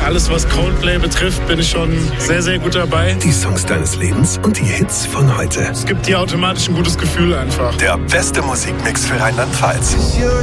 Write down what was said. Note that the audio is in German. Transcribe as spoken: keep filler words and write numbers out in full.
alles, was Coldplay betrifft, bin ich schon sehr, sehr gut dabei. Die Songs deines Lebens und die Hits von heute. Es gibt dir automatisch ein gutes Gefühl einfach. Der beste Musikmix für Rheinland-Pfalz.